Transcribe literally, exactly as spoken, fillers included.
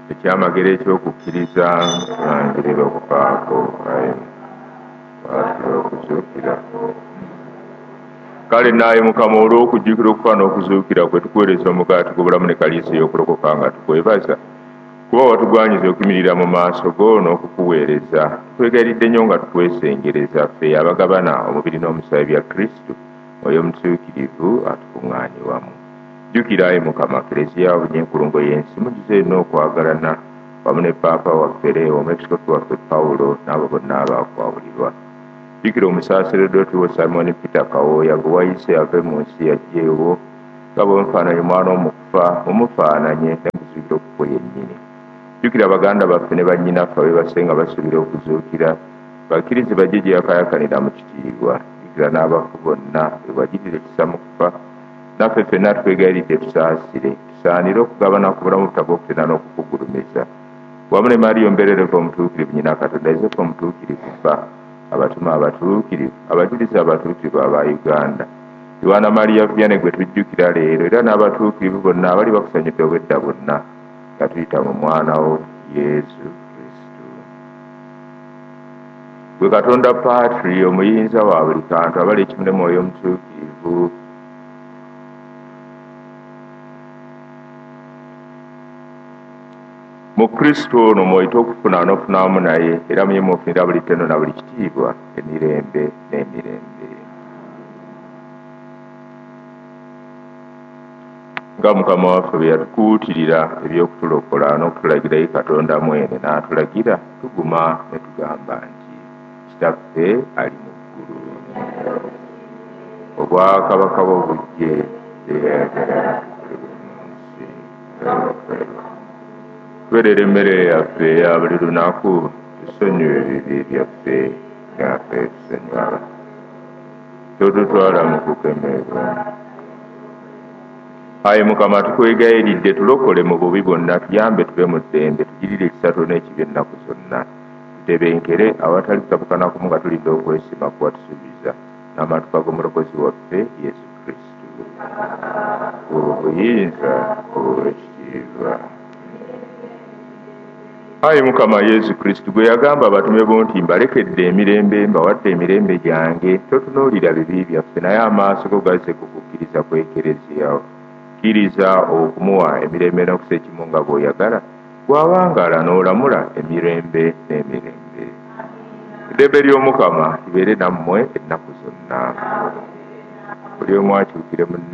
ekyamagero ekyokukkiriza tulangirira okufaako watula okuzuukira. Kale naye Mukama olw'okujjukira okufa n'okuzuukira kwe tukuweereza omugaati gw'obulamu ne kaliisa ey'okulokoka nga tukwebaza kuba watugwanyiza okuyimirira mu maaso go n'okukuweereza. Tukwegayiridde nnyo nga tukwesengereza ffe abagabana omubiri n'omusaayi bya Kristo, oyo mutuukirivu atukuŋŋaanye wamu. Jjukira ayi Mukama Kereziya obunyenkulungo y'ensi mugize erina okwagalana wamu ne Paapa waffe Leo, omwepisikoopi waffe Pawulo n'abo bonna abaakwawulirwa. Jjukira omusaasire Dotto Simon Peter Kawooya gwe wayise ave mu nsi yajjeewo nga bw'omufaananya omwana omukufa mumufaananye ne muzuukira okufa yennyini. Jjukira baganda baffe ne bannyinaffe abeebase nga basuubira okuzuukira, bakkirize bajje gye yakayakanira mu kitiibwa. Jjukira n'abafu bonna be wagirira ekisa mu kufa, naffe ffenna twegayiridde tusaasire, tusaanire okugabana ku bulamu butagokutera n'okukugulumiza. Wamu ne Mariyo mbeerereko omutuukirivu nnyina Katonda, Yosefu omutuukirivu bba, abatuma abatuukirivu, abajulizi abatuukirivu aba Uganda, Yowaana Mariya Vianney gwe tujjukira leero, era n'abatuukirivu bonna abali bakusanyudde obwedda bonna nga tuyita mu mwana wo Yesu Kristo. Gwe Katonda Paatri, omuyinza wa buli kantu, abali ekimu ne Mwoyo omutuukirivu, mu Kristo ono mwoyite okufuna n'ofunamu naye, era muye mufunira buli ttendo na buli kitiibwa emirembe n'emirembe. Nga Mukama waffe bwe yatukuutirira eby'okutulokola n'okutulagirayo Katonda mwene n'atulagira, tuguma ne tugamba nti Kitaffe ali mu ggulu, obwakabaka bwo bujje, eyayagala munsi tuweerera emmere yaffe eya buli lunaku, tusonyiwe ebibi byaffe ngaffe tusonyiwa abalala, totutwala mu kukemerwa. Ayi Mukama tukwegayiridde tulokole mu bubi bwonna, tuyambe tube mu ddembe, tugirire ekisa n'ekibi ennaku zonna, tutebenkere awatali kutabukana kumu nga tulidde okwesiima kuba tusuubiza n'amatuka g'omulokozi waffe Yesu Kristo. Obuyinza obw'ekitiibwa. Ayi Mukama Yesu Kristo gwe yagamba abatume bo nti mbalekedde emirembe, mbawadde emirembe gyange, totunuulira bibi byaffe naye amaaso go gazze ku kukkiriza kw'ekereziya. Kkiriza okumuwa emirembe n'okusa ekimu nga bw'oyagala, bw'awangaala n'olamula emirembe n'emirembe. Eddembe ly'Omukama libeere nammwe ennaku zonna. Buli omu akyukire munne